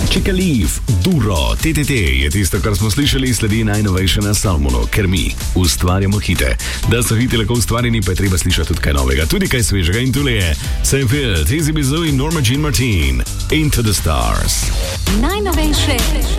Chica Leaf, Duro, TTT je tisto, kar smo slišali, sledi najnovejše na Salmonu, ker mi ustvarjamo hite. Da so hiti lahko ustvarjeni, pa je treba slišati tudi kaj novega, tudi kaj svežega in tule je Sam Field, Easy Bizou in Norma Jean Martin, Into the Stars. Najnovejše